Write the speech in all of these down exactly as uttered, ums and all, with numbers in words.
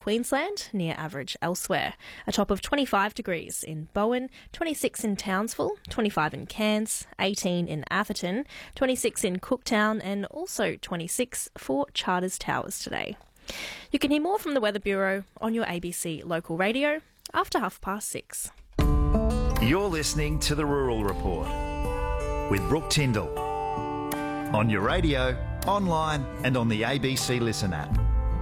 Queensland, near average elsewhere. A top of twenty-five degrees in Bowen, twenty-six in Townsville, twenty-five in Cairns, eighteen in Atherton, twenty-six in Cooktown, and also twenty-six for Charters Towers today. You can hear more from the Weather Bureau on your A B C local radio after half past six. You're listening to The Rural Report with Brooke Tyndall on your radio, online and on the A B C Listen app.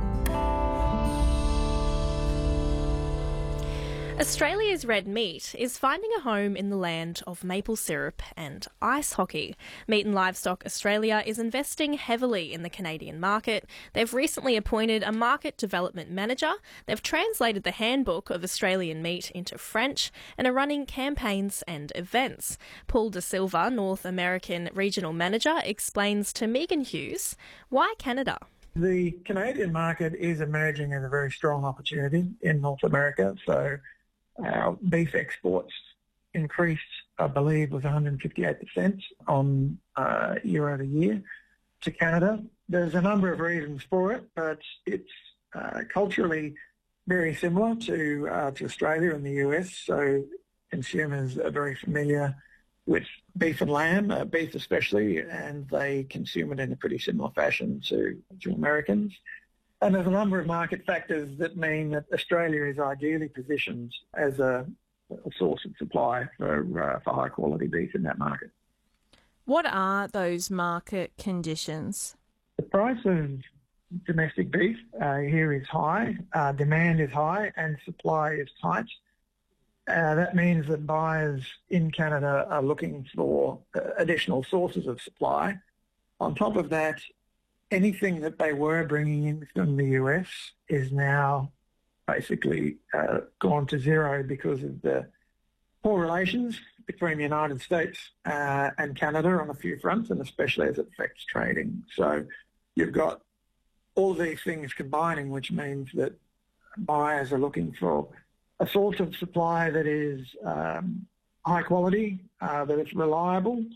Australia's red meat is finding a home in the land of maple syrup and ice hockey. Meat and Livestock Australia is investing heavily in the Canadian market. They've recently appointed a market development manager. They've translated the handbook of Australian meat into French and are running campaigns and events. Paul De Silva, North American Regional Manager, explains to Megan Hughes why Canada. The Canadian market is emerging as a very strong opportunity in North America. So our beef exports increased, I believe, was one hundred fifty-eight percent on uh, year over year to Canada. There's a number of reasons for it, but it's uh, culturally very similar to uh, to Australia and the U S. So consumers are very familiar with beef and lamb, uh, beef especially, and they consume it in a pretty similar fashion to, to Americans. And there's a number of market factors that mean that Australia is ideally positioned as a, a source of supply for, uh, for high-quality beef in that market. What are those market conditions? The price of domestic beef uh, here is high, uh, demand is high, and supply is tight. Uh, that means that buyers in Canada are looking for uh, additional sources of supply. On top of that, anything that they were bringing in from the U S is now basically uh, gone to zero because of the poor relations between the United States uh, and Canada on a few fronts, and especially as it affects trading. So you've got all these things combining, which means that buyers are looking for a source of supply that is um, high quality, uh, that it's reliable,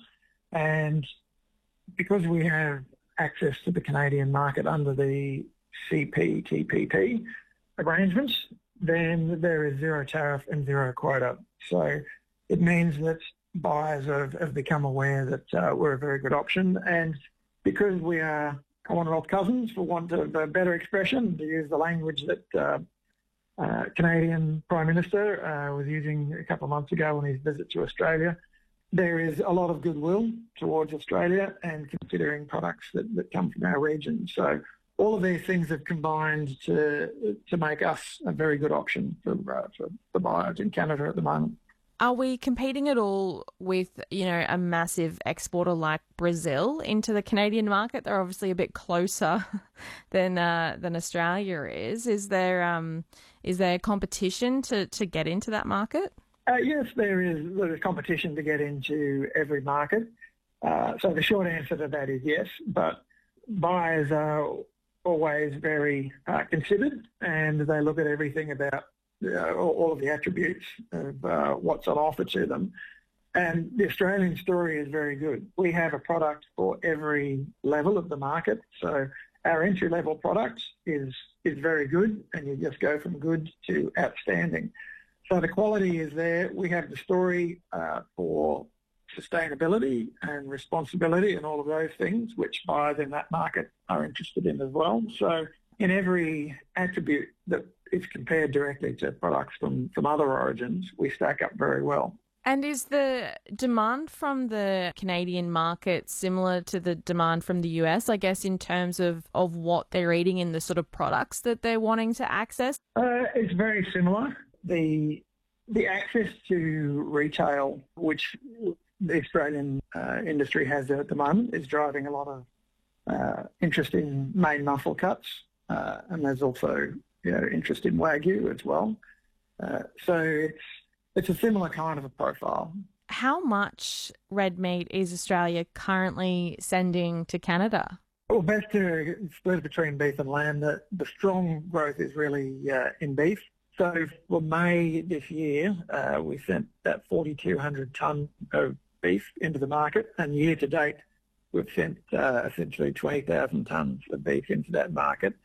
and because we have access to the Canadian market under the C P T P P arrangements, then there is zero tariff and zero quota. So it means that buyers have, have become aware that uh, we're a very good option, and because we are Commonwealth cousins, for want of a better expression, to use the language that uh, Uh, Canadian Prime Minister uh, was using a couple of months ago on his visit to Australia. There is a lot of goodwill towards Australia and considering products that, that come from our region. So all of these things have combined to to make us a very good option for, uh, for the buyers in Canada at the moment. Are we competing at all with, you know, a massive exporter like Brazil into the Canadian market? They're obviously a bit closer than uh, than Australia is. Is there um, is there competition to, to get into that market? Uh, yes, there is. There's competition to get into every market. Uh, so the short answer to that is yes, but buyers are always very uh, considered, and they look at everything about Uh, all of the attributes of uh, what's on offer to them. And the Australian story is very good. We have a product for every level of the market. So our entry-level product is is very good, and you just go from good to outstanding. So the quality is there. We have the story uh, for sustainability and responsibility and all of those things, which buyers in that market are interested in as well. So in every attribute that is compared directly to products from, from other origins, we stack up very well. And is the demand from the Canadian market similar to the demand from the U S, I guess, in terms of, of what they're eating and the sort of products that they're wanting to access? Uh, it's very similar. The the access to retail, which the Australian uh, industry has at the moment, is driving a lot of uh, interest in main muscle cuts, uh, and there's also you know, interest in Wagyu as well. Uh, so it's it's a similar kind of a profile. How much red meat is Australia currently sending to Canada? Well, best to split between beef and lamb. The, the strong growth is really uh, in beef. So for May this year, uh, we sent that forty-two hundred tonne of beef into the market, and year to date, we've sent uh, essentially twenty thousand tonnes of beef into that market.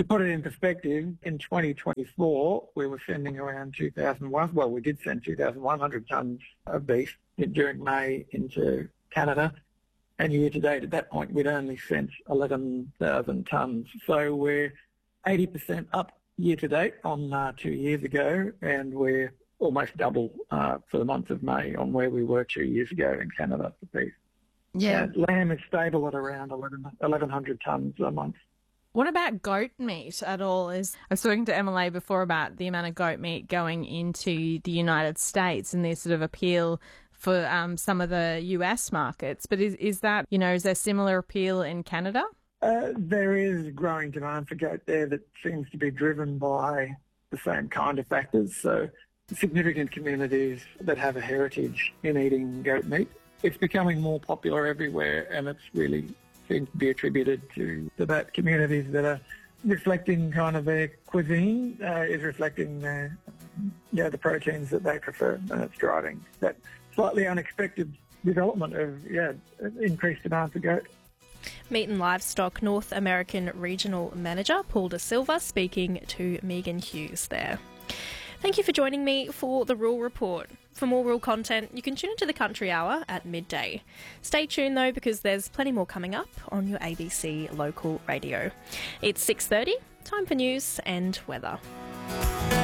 To put it in perspective, in twenty twenty-four, we were sending around two thousand one, well, we did send two thousand one hundred tonnes of beef during May into Canada. And year to date, at that point, we'd only sent eleven thousand tonnes. So we're eighty percent up year to date on uh, two years ago, and we're almost double uh, for the month of May on where we were two years ago in Canada for beef. Yeah. Uh, lamb is stable at around eleven hundred tonnes a month. What about goat meat at all? Is I was talking to Emily before about the amount of goat meat going into the United States and their sort of appeal for um, some of the U S markets. But is is that, you know, is there similar appeal in Canada? Uh, there is growing demand for goat there that seems to be driven by the same kind of factors. So significant communities that have a heritage in eating goat meat. It's becoming more popular everywhere, and it's really seems to be attributed to the that communities that are reflecting kind of their cuisine uh, is reflecting their, yeah, the proteins that they prefer, and it's driving that slightly unexpected development of yeah increased demand for goat. Meat and Livestock North American Regional Manager Paul De Silva speaking to Megan Hughes there. Thank you for joining me for the Rural Report. For more rural content, you can tune into the Country Hour at midday. Stay tuned though, because there's plenty more coming up on your A B C local radio. It's six thirty, time for news and weather.